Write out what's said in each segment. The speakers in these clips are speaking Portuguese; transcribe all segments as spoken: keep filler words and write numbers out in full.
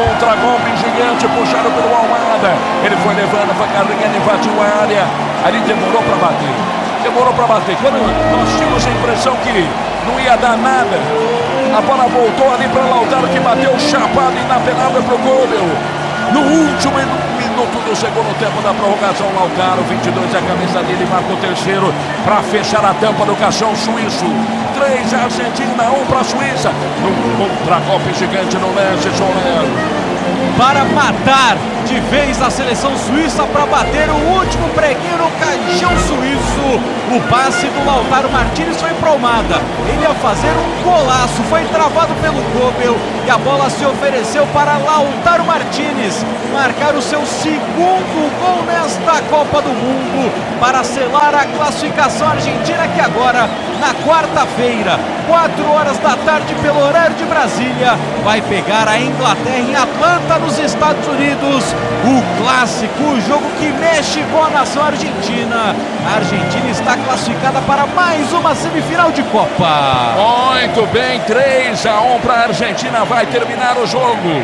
Contra-golpe gigante puxado pelo Almada. Ele foi levando, foi carregando, invadiu a área. Ali demorou para bater. Demorou para bater. Quando nós tínhamos a impressão que não ia dar nada, a bola voltou ali para Lautaro, que bateu chapado inapelável para o gol, meu. No último minuto do segundo tempo da prorrogação, Lautaro, vinte e dois, a cabeça dele, marca o terceiro para fechar a tampa do caixão suíço. três Argentina, um para a Suíça. Um contra-golpe gigante no leste, Soler. Para matar de vez a seleção suíça, para bater o último preguinho no caixão suíço. O passe do Lautaro Martínez foi para Almada. Ele ia fazer um golaço, foi travado pelo Kobel e a bola se ofereceu para Lautaro Martínez marcar o seu segundo gol nesta Copa do Mundo para selar a classificação argentina, que agora, na quarta-feira, quatro horas da tarde pelo horário de Brasília, vai pegar a Inglaterra em Atlanta, nos Estados Unidos. O clássico, o jogo que mexe com a nação argentina. A Argentina está classificada para mais uma semifinal de Copa. Muito bem, três a um para a Argentina, vai terminar o jogo.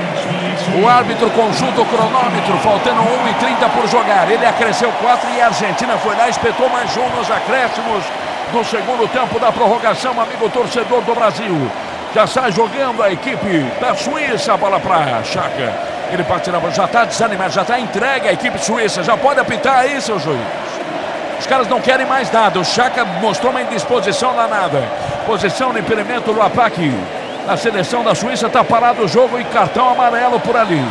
O árbitro consulta o cronômetro, faltando um e trinta por jogar. Ele acresceu quatro e a Argentina foi lá e espetou mais um nos acréscimos do segundo tempo da prorrogação, amigo torcedor do Brasil. Já sai jogando a equipe da Suíça, a bola para Chaka. Ele bate na bola, já está desanimado, já está entregue a equipe suíça. Já pode apitar aí, seu juiz. Os caras não querem mais nada. O Chaka mostrou uma indisposição danada. Posição de impedimento do ataque. A seleção da Suíça, está parado o jogo e cartão amarelo por ali.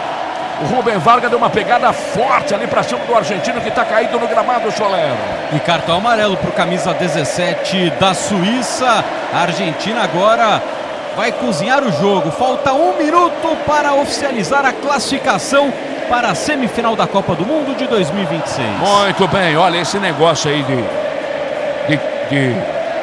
O Rubem Vargas deu uma pegada forte ali para cima do argentino, que está caído no gramado, Soler. E cartão amarelo para o camisa dezessete da Suíça. A Argentina agora vai cozinhar o jogo. Falta um minuto para oficializar a classificação para a semifinal da Copa do Mundo de dois mil e vinte e seis. Muito bem, olha esse negócio aí de... de, de...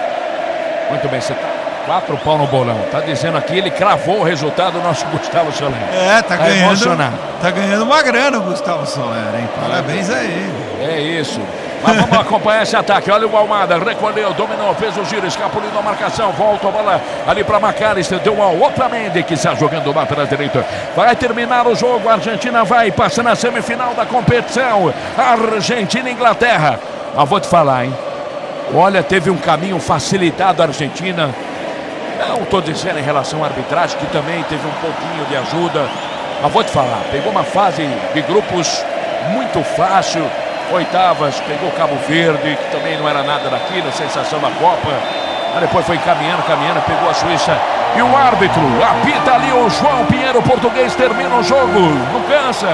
Muito bem, você tá... Quatro pau no bolão. Tá dizendo aqui, ele cravou o resultado, o nosso Gustavo Soler. É, tá, tá ganhando. Emocionado. Tá ganhando uma grana o Gustavo Soler, hein? Parabéns a ele. É isso. Mas vamos acompanhar esse ataque. Olha o Almada, recolheu, dominou, fez o giro, escapulindo a marcação. Volta a bola ali para McAllister. Deu uma outra Mendy, que está jogando lá pela direita. Vai terminar o jogo. A Argentina vai passar na semifinal da competição. Argentina e Inglaterra. Mas vou te falar, hein? Olha, teve um caminho facilitado a Argentina. Não estou dizendo em relação à arbitragem, que também teve um pouquinho de ajuda. Mas vou te falar, pegou uma fase de grupos muito fácil. Oitavas, pegou Cabo Verde, que também não era nada daquilo, sensação da Copa. Mas depois foi caminhando, caminhando, pegou a Suíça. E o árbitro apita ali, o João Pinheiro, português, termina o jogo. Não cansa.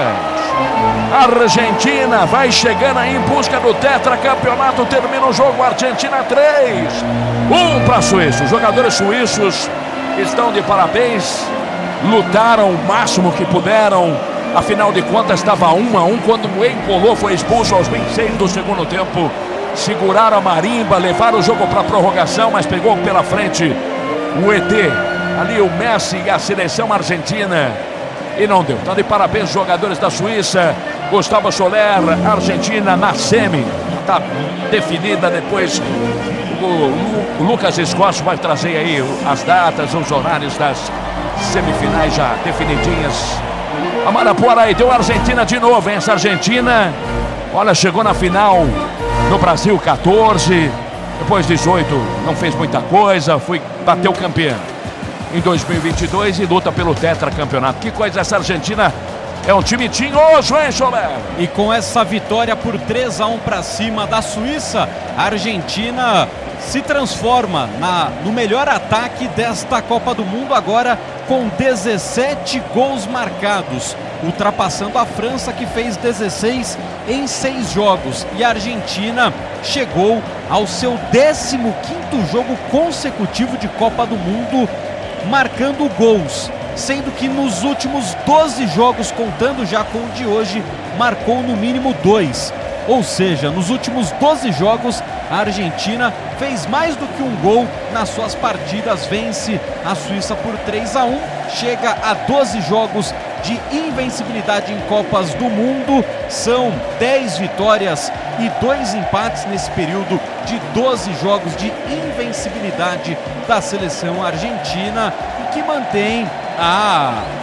A Argentina vai chegando aí em busca do tetracampeonato. Termina o jogo, Argentina três, um para a Suíça. Os jogadores suíços estão de parabéns, lutaram o máximo que puderam. Afinal de contas estava um a um quando o Empolô foi expulso aos vinte e seis do segundo tempo. Seguraram a marimba, levaram o jogo para a prorrogação, mas pegou pela frente o E T, ali o Messi e a seleção argentina. E não deu. Então de parabéns os jogadores da Suíça. Gustavo Soler, Argentina na semi. Está definida depois. O, o, o Lucas Escócio vai trazer aí as datas, os horários das semifinais já definidinhas. A Marapuara aí, deu a Argentina de novo, hein? Essa Argentina, olha, chegou na final no Brasil quatorze, depois dezoito não fez muita coisa, foi, bateu campeão em dois mil e vinte e dois e luta pelo tetracampeonato. Que coisa essa Argentina, é um time tinhoso, hein, Soler? E com essa vitória por três a um para cima da Suíça, a Argentina se transforma na, no melhor ataque desta Copa do Mundo, agora com dezessete gols marcados, ultrapassando a França, que fez dezesseis em seis jogos. E a Argentina chegou ao seu décimo quinto jogo consecutivo de Copa do Mundo, marcando gols, sendo que nos últimos doze jogos, contando já com o de hoje, marcou no mínimo dois. Ou seja, nos últimos doze jogos, a Argentina fez mais do que um gol nas suas partidas, vence a Suíça por três a um, chega a doze jogos de invencibilidade em Copas do Mundo, são dez vitórias e dois empates nesse período de doze jogos de invencibilidade da seleção argentina, e que mantém a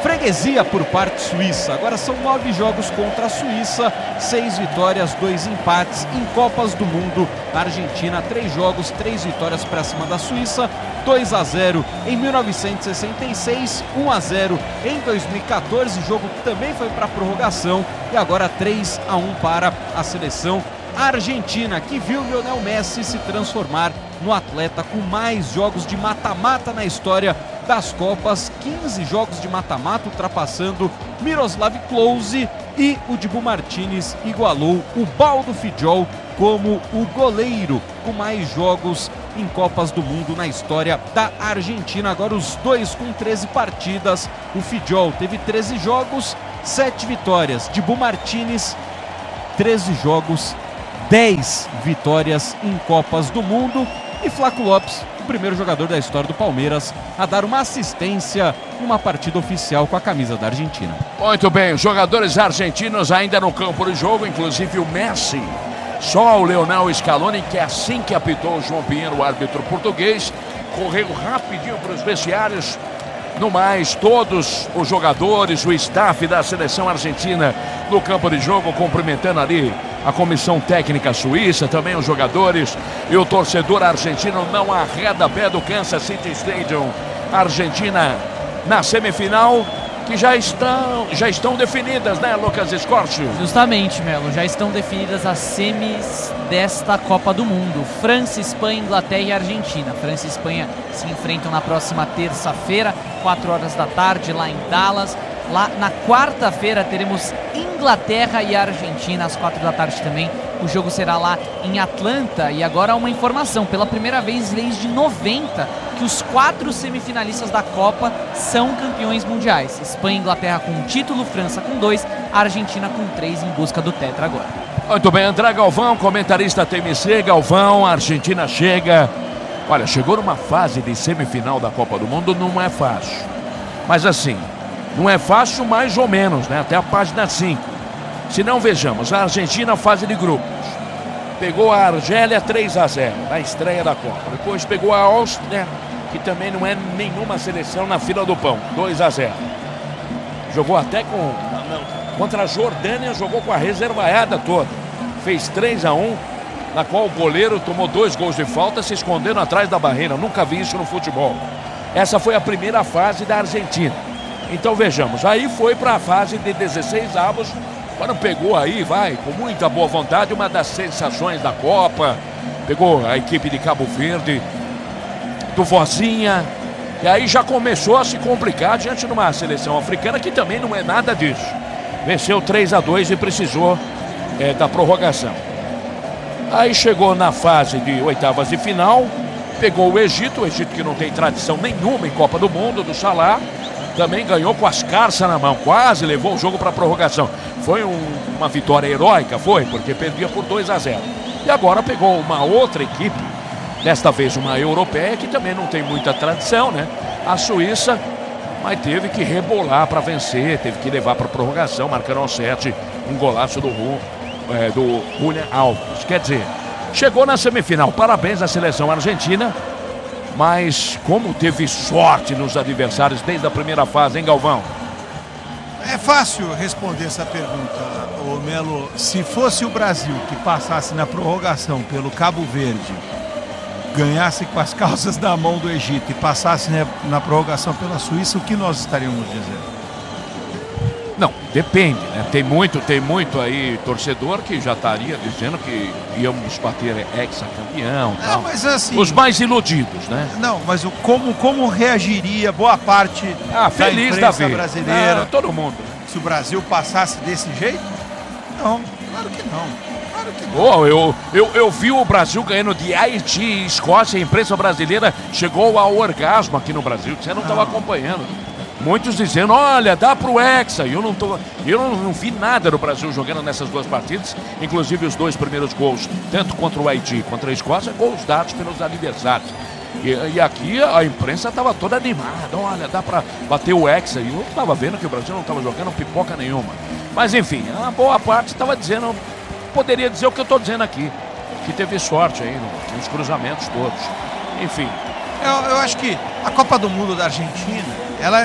freguesia por parte suíça. Agora são nove jogos contra a Suíça, seis vitórias, dois empates. Em Copas do Mundo, a Argentina, três jogos, três vitórias para cima da Suíça, dois a zero em mil novecentos e sessenta e seis, um a zero em dois mil e quatorze, jogo que também foi para prorrogação, e agora três a um para a seleção argentina, que viu Lionel Messi se transformar no atleta com mais jogos de mata-mata na história das Copas, quinze jogos de mata-mata, ultrapassando Miroslav Klose, e o Dibu Martínez igualou o Baldo Fidjol como o goleiro com mais jogos em Copas do Mundo na história da Argentina. Agora os dois com treze partidas. O Fidjol teve treze jogos, sete vitórias. Dibu Martínez, treze jogos, dez vitórias em Copas do Mundo. E Flaco Lopes, o primeiro jogador da história do Palmeiras a dar uma assistência em uma partida oficial com a camisa da Argentina. Muito bem, os jogadores argentinos ainda no campo de jogo, inclusive o Messi. Só o Leonel Scaloni, que assim que apitou o João Pinheiro, o árbitro português, correu rapidinho para os vestiários. No mais, todos os jogadores, o staff da seleção argentina no campo de jogo, cumprimentando ali a comissão técnica suíça, também os jogadores, e o torcedor argentino não arreda pé do Kansas City Stadium. A Argentina na semifinal, que já estão, já estão definidas, né, Lucas Scorcio? Justamente, Melo, já estão definidas as semis desta Copa do Mundo. França, Espanha, Inglaterra e Argentina. França e Espanha se enfrentam na próxima terça-feira, quatro horas da tarde, lá em Dallas. Lá na quarta-feira teremos Inglaterra e Argentina, às quatro da tarde também. O jogo será lá em Atlanta. E agora uma informação, pela primeira vez desde noventa, que os quatro semifinalistas da Copa são campeões mundiais. Espanha e Inglaterra com um título, França com dois, Argentina com três, em busca do tetra agora. Muito bem, André Galvão, comentarista T M C. Galvão, a Argentina chega... Olha, chegou numa fase de semifinal da Copa do Mundo, não é fácil. Mas assim, não é fácil mais ou menos, né? Até a página cinco. Se não, vejamos, a Argentina fase de grupos. Pegou a Argélia três a zero na estreia da Copa. Depois pegou a Áustria, que também não é nenhuma seleção na fila do pão, dois a zero. Jogou até com... Contra a Jordânia, jogou com a reservaiada toda. Fez três a um, na qual o goleiro tomou dois gols de falta, se escondendo atrás da barreira. Nunca vi isso no futebol. Essa foi a primeira fase da Argentina. Então vejamos, aí foi para a fase de dezesseis avos, quando pegou aí, vai, com muita boa vontade, uma das sensações da Copa. Pegou a equipe de Cabo Verde, do Vozinha, e aí já começou a se complicar diante de uma seleção africana que também não é nada disso. Venceu três a dois e precisou é, da prorrogação. Aí chegou na fase de oitavas de final, pegou o Egito, o Egito que não tem tradição nenhuma em Copa do Mundo, do Salah. Também ganhou com as carças na mão, quase levou o jogo para a prorrogação. Foi um, uma vitória heróica, foi, porque perdia por dois a zero. E agora pegou uma outra equipe, desta vez uma europeia, que também não tem muita tradição, né? A Suíça, mas teve que rebolar para vencer, teve que levar para a prorrogação, marcando ao sete, um golaço do, é, do Julián Álvares. Quer dizer, chegou na semifinal, parabéns à seleção argentina. Mas como teve sorte nos adversários desde a primeira fase, hein, Galvão? É fácil responder essa pergunta, ô Melo. Se fosse o Brasil que passasse na prorrogação pelo Cabo Verde, ganhasse com as calças na mão do Egito e passasse na, na prorrogação pela Suíça, o que nós estaríamos dizendo? Não, depende, né? Tem muito, tem muito aí torcedor que já estaria dizendo que íamos bater ex-campeão. Não, mas assim... Os mais iludidos, né? Não, mas o, como, como reagiria boa parte ah, da feliz imprensa da vida. brasileira? Ah, todo mundo. Se o Brasil passasse desse jeito? Não, claro que não. Claro que não. Oh, eu, eu, eu vi o Brasil ganhando de Haiti e Escócia. A imprensa brasileira chegou ao orgasmo aqui no Brasil. Você não estava acompanhando. Muitos dizendo, olha, dá pro Hexa. Eu não tô, eu não, não vi nada do Brasil jogando nessas duas partidas, inclusive os dois primeiros gols, tanto contra o Haiti contra a Escócia, gols dados pelos adversários. E, e aqui a imprensa estava toda animada, olha, dá para bater o Hexa. E eu estava vendo que o Brasil não estava jogando pipoca nenhuma. Mas enfim, a boa parte estava dizendo, poderia dizer o que eu estou dizendo aqui, que teve sorte aí nos cruzamentos todos. Enfim. Eu, eu acho que a Copa do Mundo da Argentina, ela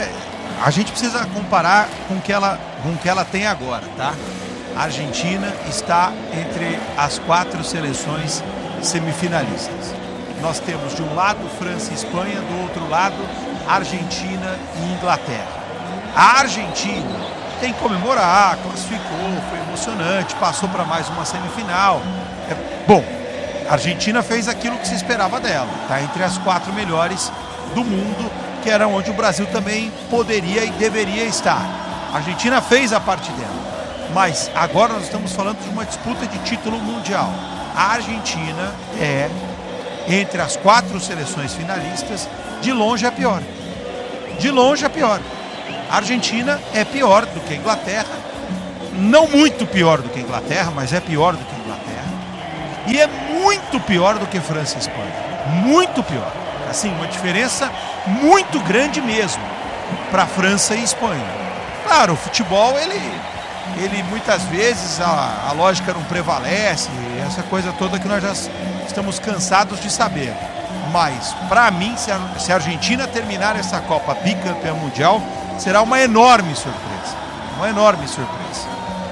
a gente precisa comparar com o que ela, com o que ela tem agora, tá? A Argentina está entre as quatro seleções semifinalistas. Nós temos de um lado França e Espanha, do outro lado Argentina e Inglaterra. A Argentina tem que comemorar, classificou, foi emocionante, passou para mais uma semifinal. É, bom, a Argentina fez aquilo que se esperava dela, está entre as quatro melhores do mundo, que era onde o Brasil também poderia e deveria estar. A Argentina fez a parte dela. Mas agora nós estamos falando de uma disputa de título mundial. A Argentina é, entre as quatro seleções finalistas, de longe a pior. De longe a pior. A Argentina é pior do que a Inglaterra. Não muito pior do que a Inglaterra, mas é pior do que a Inglaterra. E é muito pior do que França e Espanha. Muito pior. Assim, uma diferença muito grande mesmo para França e Espanha. Claro, o futebol, ele... ele muitas vezes a, a lógica não prevalece, essa coisa toda que nós já estamos cansados de saber. Mas, para mim, se a, se a Argentina terminar essa Copa bicampeã mundial, será uma enorme surpresa. Uma enorme surpresa.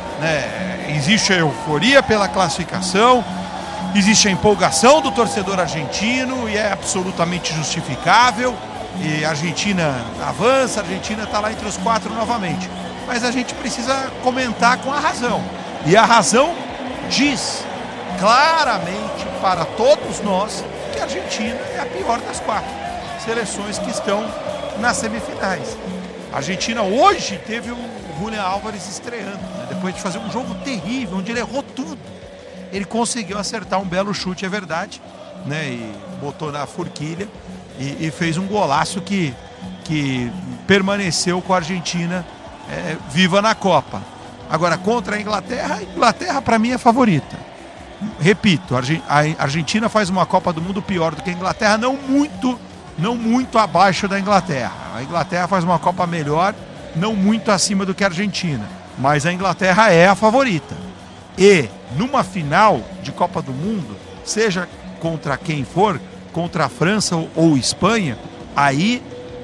Né? Existe a euforia pela classificação, existe a empolgação do torcedor argentino e é absolutamente justificável. E a Argentina avança, a Argentina está lá entre os quatro novamente. Mas a gente precisa comentar com a razão. E a razão diz claramente para todos nós que a Argentina é a pior das quatro seleções que estão nas semifinais. A Argentina hoje teve o Julián Álvares estreando, né? Depois de fazer um jogo terrível, onde ele errou tudo. Ele conseguiu acertar um belo chute, é verdade, né? E botou na forquilha e, e fez um golaço que, que permaneceu com a Argentina É, viva na Copa. Agora, contra a Inglaterra, a Inglaterra para mim é favorita. Repito, a Argentina faz uma Copa do Mundo pior do que a Inglaterra, não muito, não muito abaixo da Inglaterra. A Inglaterra faz uma Copa melhor, não muito acima do que a Argentina. Mas a Inglaterra é a favorita. E numa final de Copa do Mundo, seja contra quem for, contra a França ou, ou Espanha, aí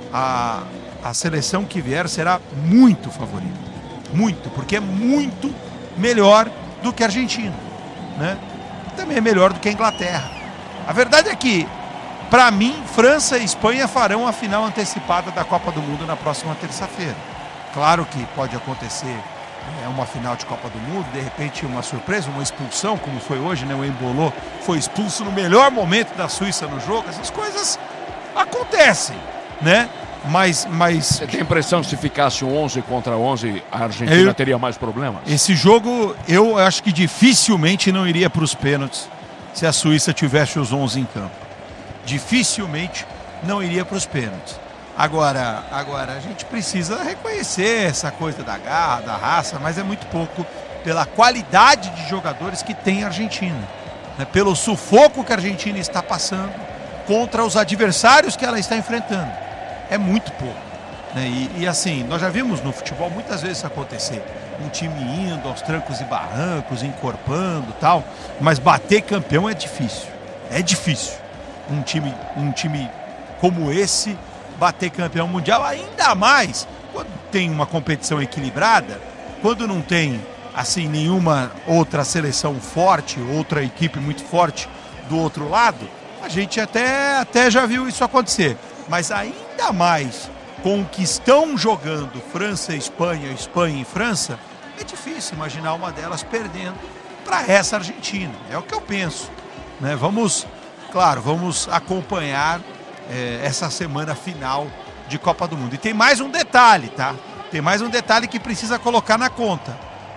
a a seleção que vier será muito favorita. Muito, porque é muito melhor do que a Argentina, né? Também é melhor do que a Inglaterra. A verdade é que, para mim, França e Espanha farão a final antecipada da Copa do Mundo na próxima terça-feira. Claro que pode acontecer é, uma final de Copa do Mundo, de repente uma surpresa, uma expulsão, como foi hoje, né? O Embolô foi expulso no melhor momento da Suíça no jogo. Essas coisas acontecem, né? Mas, mas... Você tem a impressão que se ficasse onze contra onze, a Argentina eu... teria mais problemas? Esse jogo, eu acho que dificilmente não iria para os pênaltis se a Suíça tivesse os onze em campo. Dificilmente não iria para os pênaltis. Agora, agora, a gente precisa reconhecer essa coisa da garra, da raça, mas é muito pouco pela qualidade de jogadores que tem a Argentina. Né? Pelo sufoco que a Argentina está passando contra os adversários que ela está enfrentando. É muito pouco, né? E, e assim, nós já vimos no futebol muitas vezes isso acontecer. Um time indo aos trancos e barrancos, encorpando e tal, mas bater campeão é difícil. É difícil. Um time, um time como esse bater campeão mundial, ainda mais quando tem uma competição equilibrada, quando não tem assim nenhuma outra seleção forte, outra equipe muito forte do outro lado, a gente até, até já viu isso acontecer. Mas ainda mais com o que estão jogando França e Espanha, Espanha e França, é difícil imaginar uma delas perdendo para essa Argentina. É o que eu penso, né? Vamos, claro, vamos acompanhar é, essa semana final de Copa do Mundo. E tem mais um detalhe, tá? Tem mais um detalhe que precisa colocar na conta.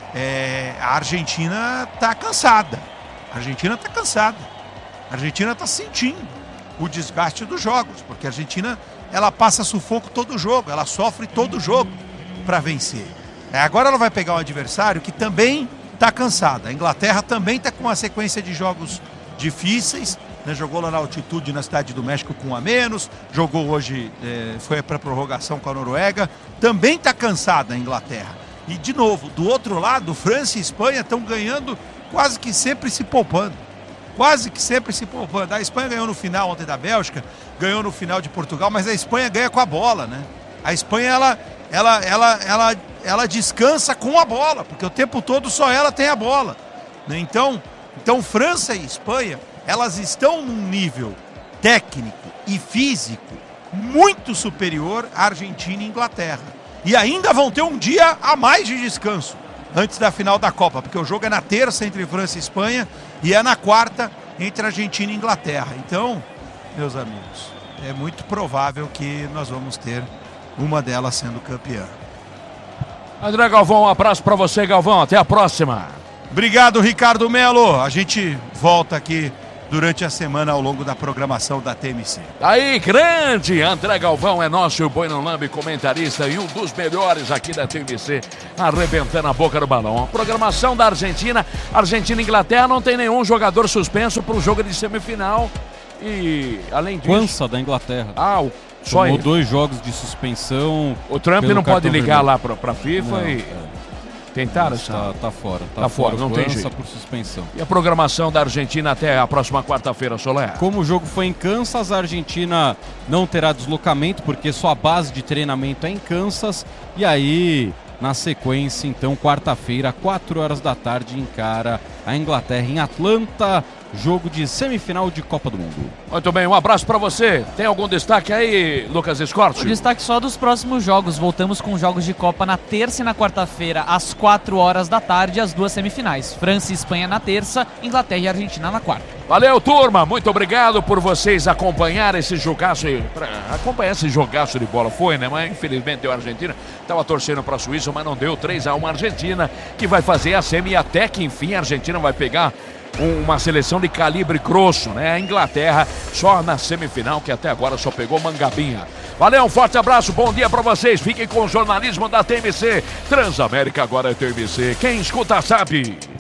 É, a Argentina está cansada. A Argentina está cansada. A Argentina está sentindo o desgaste dos jogos, porque a Argentina ela passa sufoco todo jogo, ela sofre todo jogo para vencer. É, agora ela vai pegar um adversário que também está cansado. A Inglaterra também está com uma sequência de jogos difíceis, né? Jogou lá na altitude na Cidade do México com um a menos, jogou hoje, é, foi para prorrogação com a Noruega, também está cansada a Inglaterra. E de novo, do outro lado, França e Espanha estão ganhando quase que sempre se poupando. Quase que sempre se poupando. A Espanha ganhou no final ontem da Bélgica, ganhou no final de Portugal, mas a Espanha ganha com a bola, né? A Espanha, ela, ela, ela, ela, ela descansa com a bola, porque o tempo todo só ela tem a bola. Né? Então, então, França e Espanha, elas estão num nível técnico e físico muito superior à Argentina e Inglaterra. E ainda vão ter um dia a mais de descanso antes da final da Copa, porque o jogo é na terça entre França e Espanha e é na quarta entre Argentina e Inglaterra. Então, meus amigos, é muito provável que nós vamos ter uma delas sendo campeã. André Galvão, um abraço para você, Galvão. Até a próxima. Obrigado, Ricardo Melo. A gente volta aqui durante a semana ao longo da programação da T M C. Aí, grande André Galvão é nosso Boi Não Lambe comentarista e um dos melhores aqui da T M C, arrebentando a boca do balão. A programação da Argentina, Argentina e Inglaterra, não tem nenhum jogador suspenso para o jogo de semifinal. E, além disso... Quança da Inglaterra. Ah, o... Só Tomou ele. dois jogos de suspensão. O Trump não pode ligar vermelho. lá para a FIFA Não, e... é. Tentaram, Tá, tá fora. Tá, Tá fora, fora, não tem Quança jeito. por suspensão. E a programação da Argentina até a próxima quarta-feira, Soler? Como o jogo foi em Kansas, a Argentina não terá deslocamento, porque sua base de treinamento é em Kansas. E aí, na sequência, então, quarta-feira, quatro horas da tarde, encara a Inglaterra em Atlanta. Jogo de semifinal de Copa do Mundo. Muito bem, um abraço para você. Tem algum destaque aí, Lucas Escorte? O destaque só dos próximos jogos. Voltamos com jogos de Copa na terça e na quarta-feira, às quatro horas da tarde, as duas semifinais. França e Espanha na terça, Inglaterra e Argentina na quarta. Valeu, turma. Muito obrigado por vocês acompanhar esse jogaço. Pra acompanhar esse jogaço de bola. Foi, né? Mas infelizmente deu a Argentina. Tava torcendo para a Suíça, mas não deu. três a um a Argentina, que vai fazer a semi e até que enfim a Argentina vai pegar uma seleção de calibre grosso, né? A Inglaterra só na semifinal, que até agora só pegou Mangabinha. Valeu, um forte abraço, bom dia pra vocês. Fiquem com o jornalismo da T M C. Transamérica agora é T M C. Quem escuta sabe.